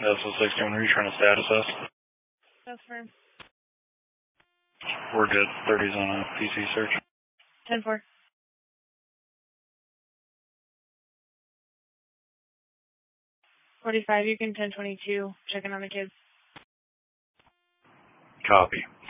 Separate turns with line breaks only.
SO61, are you trying to status us?
That's firm.
We're good. 30's on a PC search.
10-4. .45, you can 1022, checking on the kids.
Copy.